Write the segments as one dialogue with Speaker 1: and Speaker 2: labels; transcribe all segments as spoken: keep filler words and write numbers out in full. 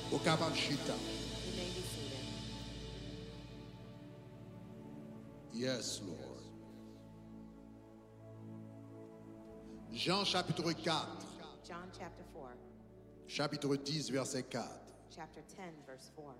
Speaker 1: Au capable chita.
Speaker 2: You may be seated.
Speaker 1: Yes, Lord. Jean chapitre quatre,
Speaker 2: John chapter four,
Speaker 1: chapitre dix, verset quatre.
Speaker 2: chapter ten, verse four.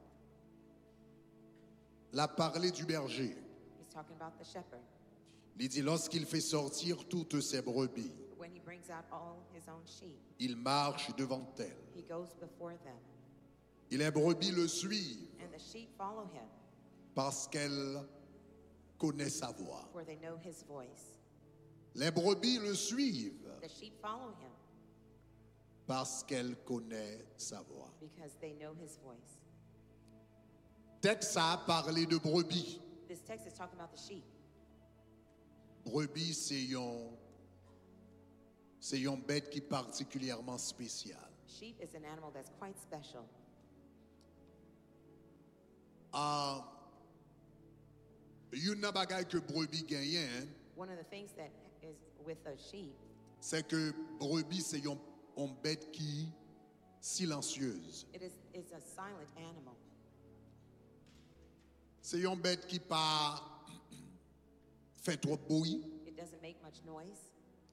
Speaker 1: La parlé du berger.
Speaker 2: He's talking about the shepherd.
Speaker 1: Il dit, lorsqu'il fait sortir toutes ses brebis,
Speaker 2: When he brings out all his own sheep,
Speaker 1: il marche devant elles.
Speaker 2: he goes before them,
Speaker 1: Et les brebis le suivent
Speaker 2: and the sheep follow him,
Speaker 1: parce qu'elles connaissent sa voix.
Speaker 2: for they know his voice.
Speaker 1: Les brebis le suivent
Speaker 2: The sheep follow him
Speaker 1: parce qu'elles connaissent sa voix.
Speaker 2: because they know his voice.
Speaker 1: Texte a parlé de brebis.
Speaker 2: This text is talking about the sheep.
Speaker 1: Brebis, c'est un c'est une bête qui est particulièrement spéciale.
Speaker 2: Sheep is an animal that's quite special.
Speaker 1: Ah, une bagaille que brebis gagne, hein,
Speaker 2: One of the things that is with a sheep
Speaker 1: c'est que brebis c'est une, une bête qui silencieuse.
Speaker 2: It is it's a silent animal.
Speaker 1: C'est une bête qui pas fait trop de bruit.
Speaker 2: It doesn't make much noise.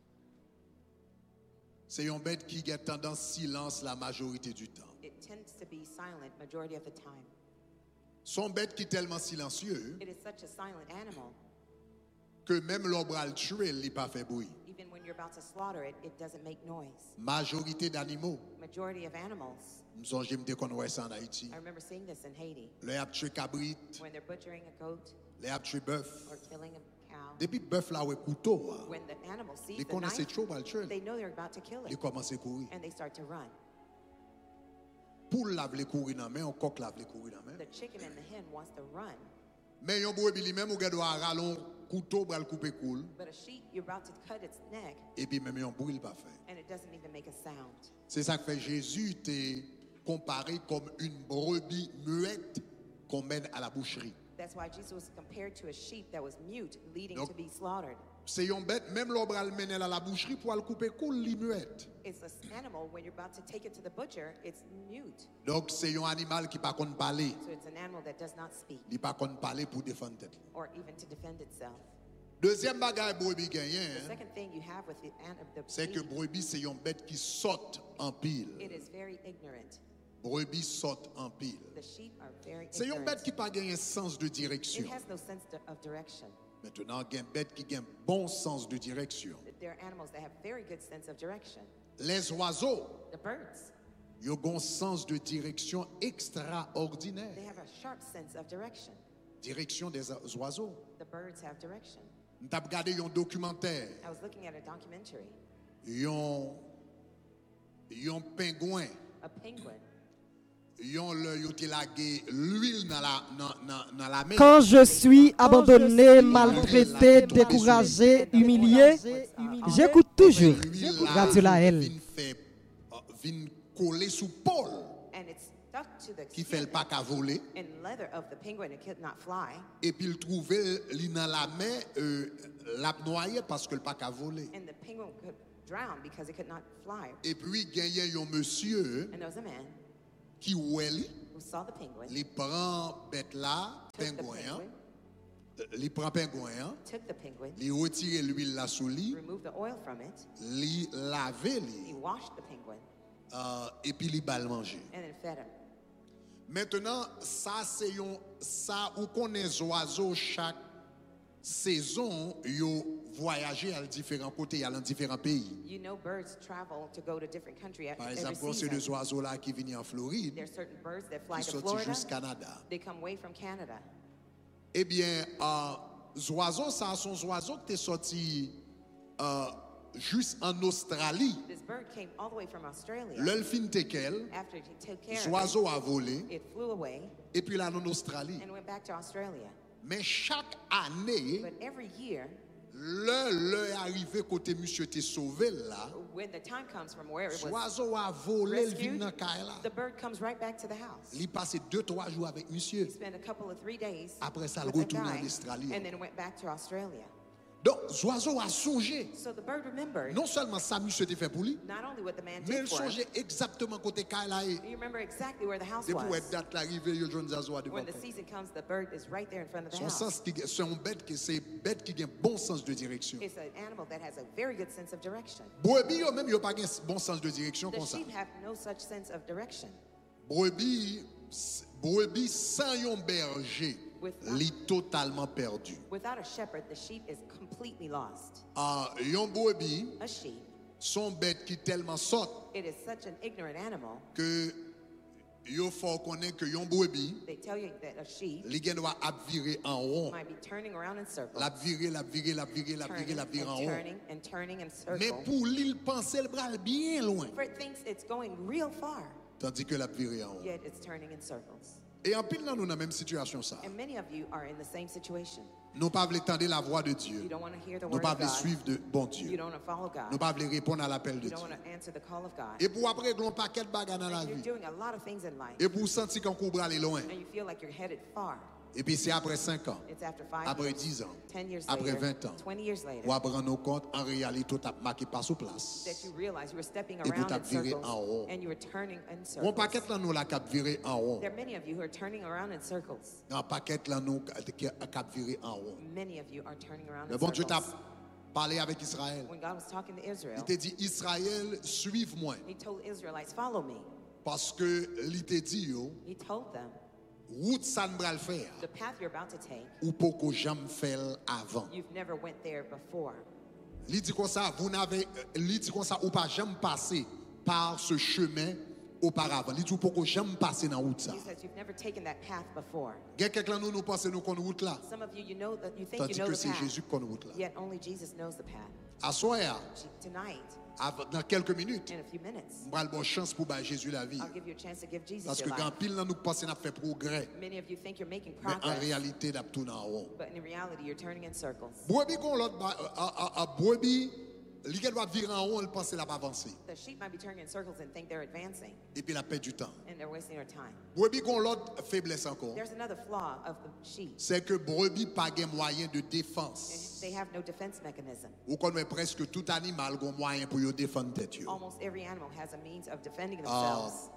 Speaker 1: C'est une bête qui a tendance silence la majorité du temps.
Speaker 2: It tends to be silent majority of the time.
Speaker 1: Son bête qui est tellement silencieux
Speaker 2: It is such a silent animal.
Speaker 1: que même l'ombre le tuer, il n'a pas fait bruit.
Speaker 2: Even when you're about to slaughter it, it doesn't make noise.
Speaker 1: Majorité d'animaux.
Speaker 2: Majority of animals.
Speaker 1: Nous j'ai me connaître ça en Haïti.
Speaker 2: I remember seeing this in Haiti
Speaker 1: Les a tué cabrit,
Speaker 2: when they're butchering a goat
Speaker 1: les a tué bœuf.
Speaker 2: or killing a cow.
Speaker 1: Depuis bœuf là ouais couteau,
Speaker 2: When the animal sees
Speaker 1: il
Speaker 2: the
Speaker 1: connaissait
Speaker 2: knife,
Speaker 1: chaud mal tuer.
Speaker 2: they know they're about to kill
Speaker 1: Il
Speaker 2: it,
Speaker 1: commence à courir.
Speaker 2: and they start to run.
Speaker 1: Poule lave les courir dans main, un coq lave les courir dans main.
Speaker 2: The chicken and the hen wants to run,
Speaker 1: Mais yon brebis lui-même ou doit ralon couteau pour le couper cool
Speaker 2: but a sheep, you're about to cut its neck,
Speaker 1: et puis même yon bruit il pas fait.
Speaker 2: and it doesn't even make a sound.
Speaker 1: C'est ça que fait Jésus était comparé comme une brebis muette qu'on mène à la boucherie.
Speaker 2: That's why Jesus was compared to a sheep that was mute, leading
Speaker 1: Donc,
Speaker 2: to be slaughtered.
Speaker 1: C'est une bête, même l'ombre le mène à la boucherie pour le couper cool, li muette.
Speaker 2: It's an animal, when you're about to take it to the butcher, it's mute.
Speaker 1: Donc c'est un animal qui pas qu'on parler,
Speaker 2: So it's an animal that does not speak
Speaker 1: il pas qu'on parler pour défendre tête.
Speaker 2: or even to defend itself.
Speaker 1: Deuxième bagaille brebis
Speaker 2: The
Speaker 1: gagnant,
Speaker 2: second thing you have with the, an- the
Speaker 1: c'est que
Speaker 2: sheep,
Speaker 1: brebis c'est une bête qui saute en pile.
Speaker 2: it is very ignorant.
Speaker 1: Brebis saute en pile.
Speaker 2: The sheep are very
Speaker 1: C'est une
Speaker 2: ignorant.
Speaker 1: bête qui pas gagné sens de direction.
Speaker 2: It has no sense to- of direction.
Speaker 1: Maintenant, il y a une bête qui a un bon sens de direction.
Speaker 2: There are animals that have very good sense of direction.
Speaker 1: Les oiseaux,
Speaker 2: The birds,
Speaker 1: ils ont un sens de direction
Speaker 2: they
Speaker 1: extraordinaire.
Speaker 2: have a sharp sense of direction.
Speaker 1: Direction des oiseaux.
Speaker 2: The birds have direction.
Speaker 1: Nous avons regardé un documentaire.
Speaker 2: I was looking at a documentary.
Speaker 1: Ils ont un pingouin.
Speaker 2: A penguin.
Speaker 1: Ils ont lagué l'huile dans la, dans, dans, dans la mer.
Speaker 3: Quand je suis abandonné, maltraité, découragé, humilié, j'écoute toujours Radio Laël.
Speaker 1: Vient fait, euh, vient coller sous Paul,
Speaker 2: And it's stuck to the
Speaker 1: qui fait le
Speaker 2: skin
Speaker 1: pas qu'à voler.
Speaker 2: and leather of the penguin. It could not fly.
Speaker 1: Et puis il trouvait li dans la mer, euh, l'a noyé parce que le pas qu'à voler.
Speaker 2: And the penguin could drown because it could not fly.
Speaker 1: Et puis il y a un monsieur
Speaker 2: And there was a man
Speaker 1: qui oueli,
Speaker 2: who saw the penguin,
Speaker 1: il prend bête là,
Speaker 2: took the
Speaker 1: pingouin,
Speaker 2: penguin,
Speaker 1: il prend pingouin,
Speaker 2: took the penguin,
Speaker 1: il retire l'huile là sous lui,
Speaker 2: removed the oil from it,
Speaker 1: il lave
Speaker 2: he
Speaker 1: li,
Speaker 2: washed the penguin,
Speaker 1: euh, et puis il bal manger.
Speaker 2: and then fed him.
Speaker 1: Maintenant, ça c'est un ça où qu'on les oiseaux chaque saison yo voyager à différents côtés, à différents pays.
Speaker 2: You know, birds travel to go to different countries
Speaker 1: Par
Speaker 2: every
Speaker 1: exemple, c'est
Speaker 2: season.
Speaker 1: deux oiseaux là qui viennent en Floride,
Speaker 2: There's certain birds that fly
Speaker 1: qui
Speaker 2: to
Speaker 1: sortent
Speaker 2: Florida.
Speaker 1: jusqu'au Canada.
Speaker 2: They come way from Canada.
Speaker 1: Eh bien, euh, oiseaux, ça sont oiseaux qui sont sortis euh, juste en Australie.
Speaker 2: This bird came all the way from Australia.
Speaker 1: L'elfin tekel,
Speaker 2: After he took care of
Speaker 1: oiseau a volé,
Speaker 2: it, it flew away
Speaker 1: et puis là en Australie.
Speaker 2: and went back to Australia.
Speaker 1: Mais chaque année,
Speaker 2: But every year,
Speaker 1: le le est arrivé côté monsieur t'es sauvé là,
Speaker 2: when the time comes from where it was
Speaker 1: oiseau a volé, il vient
Speaker 2: rescued,
Speaker 1: dans caille là.
Speaker 2: the bird comes right back to the house.
Speaker 1: Il passe deux trois jours avec monsieur.
Speaker 2: He spent a couple of three days
Speaker 1: Après ça, il
Speaker 2: with the
Speaker 1: retourne en
Speaker 2: guy
Speaker 1: Australie.
Speaker 2: and then went back to Australia.
Speaker 1: Donc, l'oiseau a songé.
Speaker 2: So the bird remembered
Speaker 1: Non seulement ça, monsieur était fait pour lui,
Speaker 2: not only what the man
Speaker 1: mais il
Speaker 2: did for him,
Speaker 1: songeait exactement côté Kaila.
Speaker 2: you remember exactly where the house
Speaker 1: Et pour
Speaker 2: was.
Speaker 1: être date l'arrivée, il y a un oiseau devant.
Speaker 2: When the season comes, the bird is right there in front of the
Speaker 1: Son
Speaker 2: house.
Speaker 1: sens qui c'est un bête qui c'est bête qui a un bon sens de direction.
Speaker 2: It's an animal that has a very good sense of direction.
Speaker 1: Brebis yo même yo pas un bon sens de direction
Speaker 2: The
Speaker 1: comme ça.
Speaker 2: sheep have no such sense of direction.
Speaker 1: Brebis brebis sans un berger,
Speaker 2: Without-
Speaker 1: li totalement perdu.
Speaker 2: Without a shepherd, the sheep is completely lost.
Speaker 1: Ah, yon brebis
Speaker 2: A sheep,
Speaker 1: son bête qui tellement saute
Speaker 2: it is such an ignorant animal.
Speaker 1: que yo faut connaître que yon brebis
Speaker 2: They tell you that a sheep
Speaker 1: li gen doit ap virer en rond.
Speaker 2: might be turning around in circles,
Speaker 1: La virer, la virer, la virer, la virer,
Speaker 2: turning
Speaker 1: la
Speaker 2: and
Speaker 1: virer en rond.
Speaker 2: turning and turning in
Speaker 1: Mais
Speaker 2: circles.
Speaker 1: pour lui, il pensait le bras bien loin.
Speaker 2: For it thinks it's going real far,
Speaker 1: Tandis que la virer en rond.
Speaker 2: yet it's turning in circles.
Speaker 1: Et en pile, là, nous dans la même situation, ça.
Speaker 2: And many of you are in the same situation.
Speaker 1: Nous pas voulons entendre la voix de
Speaker 2: You
Speaker 1: Dieu.
Speaker 2: don't want to hear the
Speaker 1: Nous
Speaker 2: word
Speaker 1: pas
Speaker 2: of
Speaker 1: voulons
Speaker 2: God.
Speaker 1: suivre de bon
Speaker 2: You
Speaker 1: Dieu.
Speaker 2: don't want to follow God.
Speaker 1: Nous pas voulons répondre à l'appel de
Speaker 2: You
Speaker 1: Dieu.
Speaker 2: don't want to answer the call of God.
Speaker 1: Et pour après, nous paquet de bagages dans la
Speaker 2: And you're
Speaker 1: vie.
Speaker 2: doing a lot of things in life,
Speaker 1: Et pour sentir qu'on couvre aller loin.
Speaker 2: and you feel like you're headed far.
Speaker 1: Et puis c'est après cinq ans,
Speaker 2: It's after five
Speaker 1: après
Speaker 2: years,
Speaker 1: dix ans,
Speaker 2: ten years
Speaker 1: après
Speaker 2: later,
Speaker 1: vingt ans,
Speaker 2: twenty years later,
Speaker 1: on va prendre compte, en réalité, tout a marqué pas sous place.
Speaker 2: that you realize you were stepping
Speaker 1: Et vous
Speaker 2: around in
Speaker 1: t'avez viré
Speaker 2: circles,
Speaker 1: en rond.
Speaker 2: and you were turning in
Speaker 1: Mon
Speaker 2: circles.
Speaker 1: paquet là, nous la cap viré en rond.
Speaker 2: There are many of you who are turning around in circles.
Speaker 1: Un paquet là, nous qui a cap viré en rond.
Speaker 2: Many of you are turning around
Speaker 1: Le
Speaker 2: in
Speaker 1: bon Dieu t'a
Speaker 2: circles.
Speaker 1: parlé avec Israël.
Speaker 2: When God was talking to Israel,
Speaker 1: Il t'a dit, Israël, suive-moi.
Speaker 2: he told Israelites, follow me.
Speaker 1: Parce que il t'a dit, yo,
Speaker 2: He told them,
Speaker 1: route ça ne va le faire.
Speaker 2: the path you're about to take,
Speaker 1: Ou pour que j'aime faire avant.
Speaker 2: you've never went there before.
Speaker 1: Il dit comme ça, vous n'avez, il dit comme ça, ou pas jamais passé par ce chemin auparavant. Il dit pour que j'aime passer dans route ça.
Speaker 2: He says, you've never taken that path before.
Speaker 1: Il y a quelqu'un nous nous pensons nous connaît route là.
Speaker 2: Some of you, you know that you think you
Speaker 1: Tandis
Speaker 2: know
Speaker 1: que
Speaker 2: the
Speaker 1: c'est
Speaker 2: path,
Speaker 1: Jésus qui connaît route là.
Speaker 2: yet only Jesus knows the path.
Speaker 1: À soir,
Speaker 2: Tonight,
Speaker 1: dans quelques minutes,
Speaker 2: in a few minutes,
Speaker 1: on va avoir chance pour bailler Jésus la vie.
Speaker 2: I'll give you a chance to give Jesus
Speaker 1: Parce
Speaker 2: your
Speaker 1: que quand
Speaker 2: life.
Speaker 1: pile là nous pensons n'a fait progrès,
Speaker 2: Many of you think you're making
Speaker 1: mais en
Speaker 2: progress,
Speaker 1: réalité n'a tourné en rond.
Speaker 2: but in reality, you're turning in circles.
Speaker 1: Brebis qu'on l'autre à brebis, il doit virer en rond, il pense qu'il n'a pas avancé.
Speaker 2: The sheep might be turning in circles and think they're advancing,
Speaker 1: Et puis il a perdu du temps.
Speaker 2: and they're wasting their time.
Speaker 1: Brebis qu'on l'autre faiblesse encore,
Speaker 2: There's another flaw of the sheep.
Speaker 1: c'est que brebis pas de moyen de
Speaker 2: and
Speaker 1: défense.
Speaker 2: They have no defense mechanism.
Speaker 1: Ou connaît presque tout animal a un moyen pour yo défendre tête yo.
Speaker 2: Almost every animal has a means of defending
Speaker 1: Ah.
Speaker 2: themselves.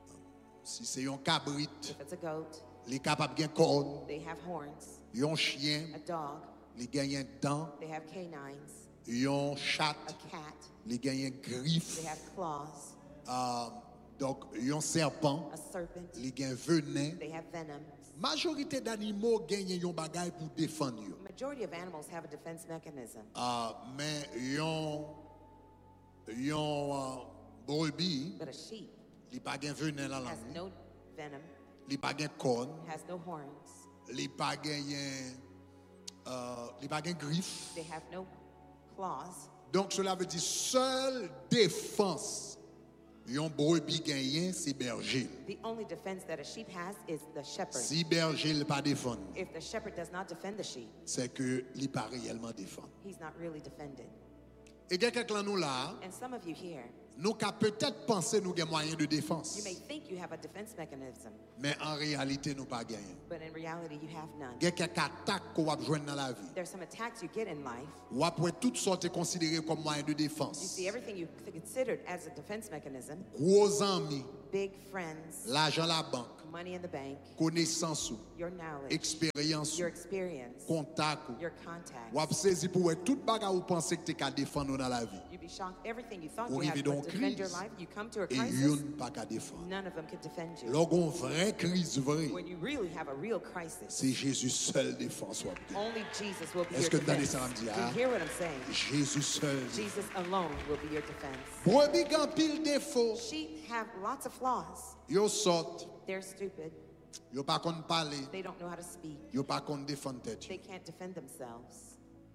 Speaker 1: Si c'est un cabrit,
Speaker 2: If it's a goat,
Speaker 1: il est capable de corne,
Speaker 2: they have horns.
Speaker 1: un chien,
Speaker 2: A dog,
Speaker 1: il gagne dents,
Speaker 2: they have canines.
Speaker 1: un chat,
Speaker 2: A cat,
Speaker 1: il gagne griffe.
Speaker 2: they have claws.
Speaker 1: Ah, donc un serpent,
Speaker 2: A serpent,
Speaker 1: il gagne venin.
Speaker 2: they have venom.
Speaker 1: Majorité d'animaux gagnent un bagage pour défendre yo.
Speaker 2: Majority of animals have a defense mechanism.
Speaker 1: Ah, mais yon yon uh, brebis,
Speaker 2: But a sheep
Speaker 1: il pas gagne venin là là.
Speaker 2: has no venom,
Speaker 1: Il pas gagne corne,
Speaker 2: has no horns.
Speaker 1: il pas gagne euh, il pas gagne griffe.
Speaker 2: They have no claws.
Speaker 1: Donc cela veut dire seule défense yon brebis gagne c'est berger.
Speaker 2: The only defense that a sheep has is the shepherd.
Speaker 1: Si berger il pas défendre,
Speaker 2: If the shepherd does not defend the sheep,
Speaker 1: c'est que il pas réellement défendre.
Speaker 2: he's not really defended.
Speaker 1: Et quelqu'un nous là,
Speaker 2: And some of you here,
Speaker 1: nous qu'a peut-être pensé nous gagne moyen de défense,
Speaker 2: you may think you have a defense mechanism,
Speaker 1: mais en réalité nous pas gagné.
Speaker 2: but in reality you have none.
Speaker 1: Il y a quelques attaques qu'on va joindre dans la vie.
Speaker 2: There's some attacks you get in life.
Speaker 1: Ou après toutes sortes considérées comme moyen de
Speaker 2: You
Speaker 1: défense.
Speaker 2: see everything you considered as a defense mechanism,
Speaker 1: Gros amis,
Speaker 2: big friends,
Speaker 1: l'argent à la banque,
Speaker 2: money in the bank,
Speaker 1: connaissance,
Speaker 2: your knowledge,
Speaker 1: expérience,
Speaker 2: your experience,
Speaker 1: contact.
Speaker 2: your contacts.
Speaker 1: Ou après saisi pour être toute bagarre ou penser que tu es défendre dans la vie.
Speaker 2: You'd be shocked. Everything you thought
Speaker 1: Ou
Speaker 2: you had
Speaker 1: arriver
Speaker 2: to
Speaker 1: dans
Speaker 2: defend your
Speaker 1: crise.
Speaker 2: life, you come to a
Speaker 1: Et
Speaker 2: crisis,
Speaker 1: yon pas qu'à défendre.
Speaker 2: none of them could defend you.
Speaker 1: Lorsqu'on vraie crise vraie,
Speaker 2: When you really have a real crisis,
Speaker 1: c'est Jésus seul défense.
Speaker 2: only Jesus will be
Speaker 1: Est-ce
Speaker 2: your
Speaker 1: que vous entendez
Speaker 2: defense.
Speaker 1: ça, me dit,
Speaker 2: Do
Speaker 1: ah?
Speaker 2: you hear what I'm saying?
Speaker 1: Jésus seul.
Speaker 2: Jesus alone will be your defense.
Speaker 1: Brebis gan pile défaut,
Speaker 2: Sheep have lots of flaws.
Speaker 1: yo sortent,
Speaker 2: They're stupid.
Speaker 1: yo pas qu'on parler,
Speaker 2: They don't know how to speak.
Speaker 1: yo pas qu'on défendre tête.
Speaker 2: They can't defend themselves.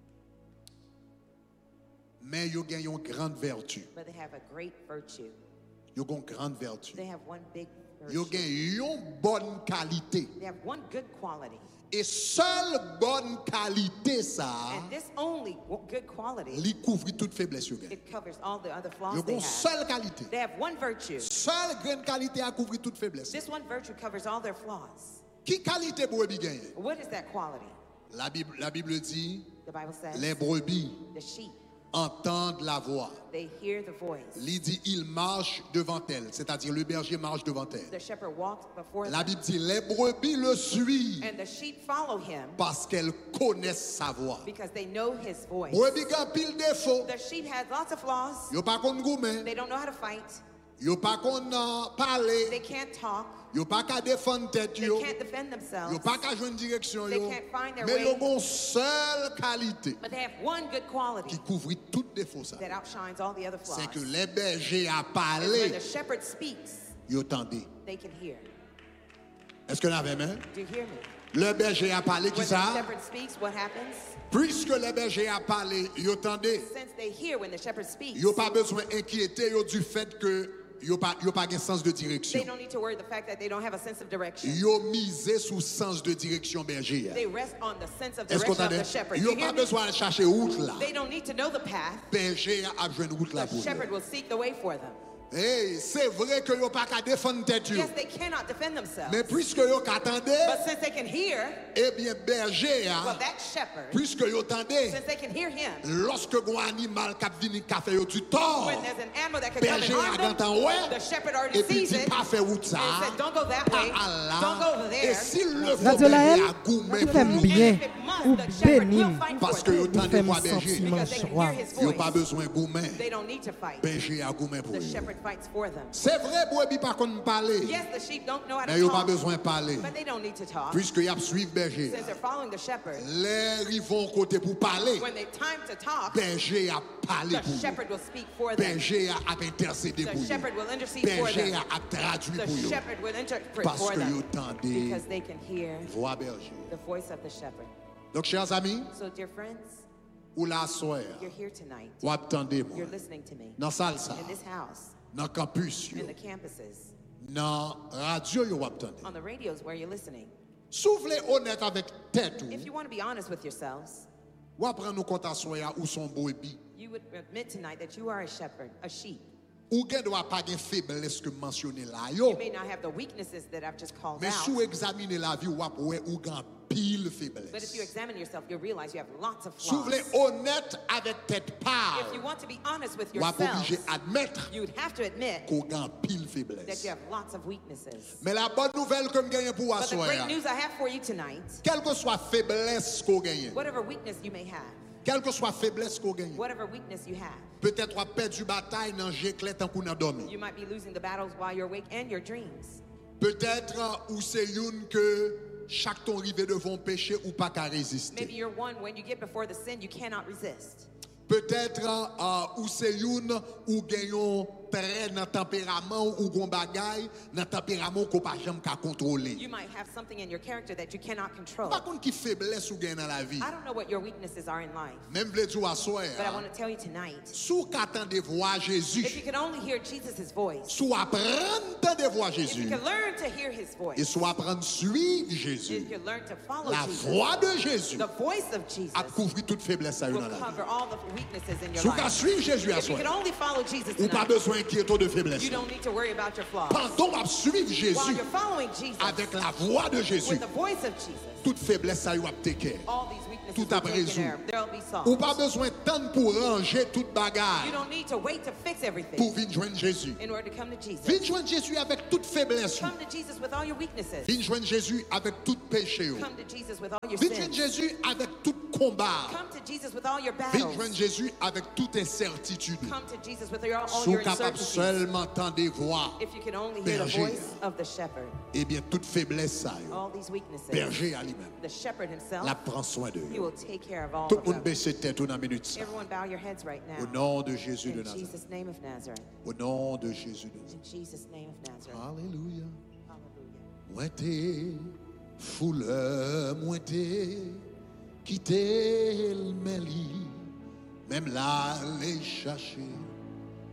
Speaker 1: Mais yo gagne une grande vertu.
Speaker 2: But they have a great virtue.
Speaker 1: Yo gon grande vertu.
Speaker 2: They have one big
Speaker 1: Yo
Speaker 2: virtue.
Speaker 1: gagne une bonne qualité.
Speaker 2: They have one good quality.
Speaker 1: Et seule bonne qualité ça,
Speaker 2: And this only w- good quality,
Speaker 1: li couvre toute faiblesse yo gagne.
Speaker 2: it covers all the other flaws
Speaker 1: Yo
Speaker 2: they
Speaker 1: gon
Speaker 2: have.
Speaker 1: seule qualité.
Speaker 2: They have one virtue.
Speaker 1: Seule grande qualité à couvrir toute faiblesse.
Speaker 2: This one virtue covers all their flaws.
Speaker 1: Qui qualité brebis gagne?
Speaker 2: What is that quality?
Speaker 1: La Bible, la Bible dit
Speaker 2: The Bible says
Speaker 1: les brebis
Speaker 2: the sheep,
Speaker 1: entendent la voix.
Speaker 2: they hear the voice.
Speaker 1: Il dit, il marche devant elle, c'est-à-dire le berger marche devant elle.
Speaker 2: The shepherd walks before
Speaker 1: La
Speaker 2: them,
Speaker 1: Bible dit, les brebis le suivent
Speaker 2: and the sheep follow him
Speaker 1: parce qu'elles connaissent sa voix.
Speaker 2: because they know his voice.
Speaker 1: Brebis gan pile défaut.
Speaker 2: The sheep has lots of flaws.
Speaker 1: Yo pas kon goumen,
Speaker 2: They don't know how to fight.
Speaker 1: yo pas kon uh, parler,
Speaker 2: They can't talk.
Speaker 1: yo pas ka défendre tête
Speaker 2: They
Speaker 1: yo,
Speaker 2: can't defend themselves.
Speaker 1: yo pas ka joindre direction
Speaker 2: They
Speaker 1: yo.
Speaker 2: can't find their
Speaker 1: Mais yo
Speaker 2: way.
Speaker 1: gon seule qualité
Speaker 2: But they have one good quality
Speaker 1: qui couvre tout défaut ça.
Speaker 2: that outshines all the other flaws.
Speaker 1: C'est que les bergers à
Speaker 2: Is when
Speaker 1: parler,
Speaker 2: the shepherd speaks,
Speaker 1: yo tendez.
Speaker 2: they can hear.
Speaker 1: Est-ce que vous avez main?
Speaker 2: Do you hear me?
Speaker 1: Le berger a parlé qui
Speaker 2: When the
Speaker 1: ça?
Speaker 2: shepherd speaks, what happens?
Speaker 1: Puisque le berger a parlé, yo tendez.
Speaker 2: Since they hear when the shepherd speaks,
Speaker 1: Yo pas besoin inquiéter yo du fait que yo pas yo pas gen sens de
Speaker 2: they
Speaker 1: direction.
Speaker 2: don't need to worry the fact that they don't have a sense of direction.
Speaker 1: Yo mise sous sens de direction berger.
Speaker 2: They rest on the sense of
Speaker 1: Est-ce qu'on
Speaker 2: direction of
Speaker 1: entend?
Speaker 2: the shepherd.
Speaker 1: Yo
Speaker 2: You hear
Speaker 1: pas
Speaker 2: me?
Speaker 1: besoin de chercher route là.
Speaker 2: They don't need to know the path.
Speaker 1: Berger a besoin de route là
Speaker 2: The
Speaker 1: pour.
Speaker 2: shepherd will seek the way for them.
Speaker 1: Hey, c'est vrai que yo pas qu'à défendre tête yo.
Speaker 2: Yes, they cannot defend themselves.
Speaker 1: Mais puisque yo qu'attendez,
Speaker 2: But since they can hear,
Speaker 1: eh bien berger
Speaker 2: well,
Speaker 1: a,
Speaker 2: that shepherd,
Speaker 1: puisque yo tendez,
Speaker 2: since they can hear him,
Speaker 1: lorsque gon animal k'ap vini ka fait yo tu tort.
Speaker 2: when there's an animal that can come and
Speaker 1: Berger a
Speaker 2: harm them,
Speaker 1: gantan ouais.
Speaker 2: the shepherd already
Speaker 1: Et puis
Speaker 2: sees
Speaker 1: dit
Speaker 2: it
Speaker 1: pas faire route ça.
Speaker 2: and said, don't go that
Speaker 1: Pas
Speaker 2: way,
Speaker 1: à là.
Speaker 2: don't go over
Speaker 1: Et
Speaker 2: there.
Speaker 1: s'il le faut
Speaker 3: Radio
Speaker 1: berger
Speaker 3: Laël,
Speaker 1: a gourmet
Speaker 3: nous
Speaker 1: pour
Speaker 3: t'aime
Speaker 1: lui.
Speaker 3: bien,
Speaker 2: And if it must,
Speaker 3: ou
Speaker 2: the shepherd will
Speaker 3: bénim,
Speaker 2: fight
Speaker 1: Parce
Speaker 2: for
Speaker 1: que yo
Speaker 2: them.
Speaker 3: nous
Speaker 1: tendez
Speaker 3: faisons
Speaker 1: voix berger.
Speaker 3: sentiment
Speaker 2: Because they can
Speaker 3: joie.
Speaker 2: hear his
Speaker 1: Yo
Speaker 2: voice.
Speaker 1: pas besoin gourmet.
Speaker 2: They don't need to fight.
Speaker 1: Berger a gourmet pour
Speaker 2: The
Speaker 1: lui.
Speaker 2: shepherd fights for them.
Speaker 1: C'est vrai brebis pas qu'on parler.
Speaker 2: Yes, the sheep don't know how
Speaker 1: Mais
Speaker 2: to
Speaker 1: yo pas
Speaker 2: talk,
Speaker 1: besoin de parler.
Speaker 2: but they don't need to talk.
Speaker 1: Puisque y a suivre berger.
Speaker 2: Since they're following the shepherd,
Speaker 1: Les rivons côté pour parler.
Speaker 2: when they time to talk,
Speaker 1: Berger a parlé
Speaker 2: the
Speaker 1: pour lui.
Speaker 2: shepherd will speak for them.
Speaker 1: Berger a intercédé pour
Speaker 2: The
Speaker 1: lui.
Speaker 2: shepherd will intercede for
Speaker 1: Berger
Speaker 2: them.
Speaker 1: a traduit
Speaker 2: The
Speaker 1: pour lui.
Speaker 2: shepherd will interpret
Speaker 1: Parce
Speaker 2: for
Speaker 1: que yo
Speaker 2: them
Speaker 1: tendez
Speaker 2: because they can hear
Speaker 1: voix berger.
Speaker 2: the voice of the shepherd.
Speaker 1: Donc chers amis,
Speaker 2: So, dear friends,
Speaker 1: ou la soeur,
Speaker 2: you're here tonight.
Speaker 1: ou attendez moi.
Speaker 2: You're listening to me
Speaker 1: Dans salle ça,
Speaker 2: in this house,
Speaker 1: dans campus yo,
Speaker 2: in the campuses,
Speaker 1: dans radio yo attendez.
Speaker 2: on the radios where you're listening.
Speaker 1: Soufflez honnête avec tête ou.
Speaker 2: If you want to be honest with yourselves,
Speaker 1: Ou apprendre nous compte à soya ou son brebis.
Speaker 2: you would admit tonight that you are a shepherd, a sheep.
Speaker 1: Ou gen doit pas gen faiblesse que mentionné là yo.
Speaker 2: You may not have the weaknesses that I've just called
Speaker 1: Mais
Speaker 2: out,
Speaker 1: sous examiner la vie ou ap ouais ou gen pile
Speaker 2: but if you
Speaker 1: faiblesse.
Speaker 2: examine yourself, you'll realize you have lots of flaws.
Speaker 1: Soufflez honnête avec tête pâle.
Speaker 2: If you want to be honest with
Speaker 1: Ou ap
Speaker 2: yourself,
Speaker 1: obligé admettre
Speaker 2: you would have to admit
Speaker 1: qu'on gen pile
Speaker 2: that
Speaker 1: faiblesse.
Speaker 2: you have lots of weaknesses.
Speaker 1: Mais la bonne nouvelle que me gagne pour
Speaker 2: But the great
Speaker 1: assoya,
Speaker 2: news I have for you tonight,
Speaker 1: quelle que soit faiblesse qu'on gagne,
Speaker 2: whatever weakness you may have,
Speaker 1: quelle que soit faiblesse qu'on gagne,
Speaker 2: whatever weakness you have,
Speaker 1: peut-être on perdu bataille dans j'éclais tant qu'on a dormi.
Speaker 2: you might be losing the battles while you're awake and your dreams.
Speaker 1: Peut-être ou c'est une que chaque ton rivé devant péché ou pas qu'à
Speaker 2: Maybe
Speaker 1: résister.
Speaker 2: you're one, when you get before the sin, you cannot resist.
Speaker 1: Peut-être uh, ou c'est une ou gagnons très dans tempérament ou gon bagay dans tempérament qu'on pas jamais qu'à contrôler.
Speaker 2: You might have something in your character that you cannot control.
Speaker 1: Par contre qui faiblesse ou gagne dans la vie.
Speaker 2: I don't know what your weaknesses are in life,
Speaker 1: Même vle dire à soir.
Speaker 2: but I want to tell you tonight,
Speaker 1: Sous qu'attendez voir
Speaker 2: if you
Speaker 1: Jésus.
Speaker 2: can only hear Jesus' voice,
Speaker 1: Sous apprendre de voir
Speaker 2: if you
Speaker 1: Jésus.
Speaker 2: can learn to hear his
Speaker 1: Et
Speaker 2: voice,
Speaker 1: soit apprendre suivre
Speaker 2: if
Speaker 1: Jésus.
Speaker 2: you can learn to follow
Speaker 1: La
Speaker 2: Jesus,
Speaker 1: voix de Jésus
Speaker 2: the voice of Jesus
Speaker 1: a couvert toute faiblesse à
Speaker 2: will
Speaker 1: dans la vie.
Speaker 2: cover all the weaknesses in your
Speaker 1: Sous qu'à
Speaker 2: life.
Speaker 1: suivre Jésus à
Speaker 2: If you
Speaker 1: soir.
Speaker 2: can only follow Jesus
Speaker 1: Ou pas
Speaker 2: tonight,
Speaker 1: besoin d'inquiéter de faiblesse.
Speaker 2: you don't need to worry about your flaws.
Speaker 1: Pendant à suivre
Speaker 2: While
Speaker 1: Jésus
Speaker 2: you're following Jesus
Speaker 1: avec la voix de Jésus,
Speaker 2: with the voice of Jesus,
Speaker 1: toute faiblesse ça y a take care.
Speaker 2: all these weaknesses
Speaker 1: Tout
Speaker 2: will
Speaker 1: a
Speaker 2: be
Speaker 1: résolu.
Speaker 2: taken care of. There'll be
Speaker 1: Ou
Speaker 2: solved.
Speaker 1: pas besoin de temps pour ranger toute
Speaker 2: You
Speaker 1: bagarre
Speaker 2: don't need to wait to fix everything
Speaker 1: pour venir joindre Jésus.
Speaker 2: in order to come to Jesus.
Speaker 1: Venir joindre Jésus avec toute faiblesse.
Speaker 2: Come to Jesus with all your weaknesses.
Speaker 1: Venir joindre Jésus avec tout péché.
Speaker 2: Come to Jesus with all your
Speaker 1: Venir joindre
Speaker 2: sins.
Speaker 1: Jésus avec tout combat.
Speaker 2: Come to Jesus with all your
Speaker 1: Venir
Speaker 2: battles.
Speaker 1: joindre Jésus avec toute incertitude.
Speaker 2: Come to Jesus with your, all
Speaker 1: Sous
Speaker 2: your
Speaker 1: capable
Speaker 2: uncertainties.
Speaker 1: seulement entendre des voix,
Speaker 2: If you can only hear the
Speaker 1: Berger.
Speaker 2: voice of the shepherd,
Speaker 1: eh bien toute faiblesse ça, yo,
Speaker 2: all these weaknesses,
Speaker 1: berger à lui-même,
Speaker 2: the shepherd himself,
Speaker 1: la prend soin de
Speaker 2: he
Speaker 1: eux.
Speaker 2: will take care of all
Speaker 1: Tout
Speaker 2: of
Speaker 1: le monde
Speaker 2: them.
Speaker 1: baisse tête dans minute ça.
Speaker 2: Everyone bow your heads right
Speaker 1: Au
Speaker 2: now.
Speaker 1: nom de Jésus de
Speaker 2: In
Speaker 1: Nazareth.
Speaker 2: Jesus' name of Nazareth.
Speaker 1: Au nom de Jésus de Nazareth.
Speaker 2: In Jesus' name of Nazareth.
Speaker 1: Alléluia.
Speaker 2: Hallelujah.
Speaker 1: Moi t'es fouleur, moi t'es quitté le mêli, même là les chercher.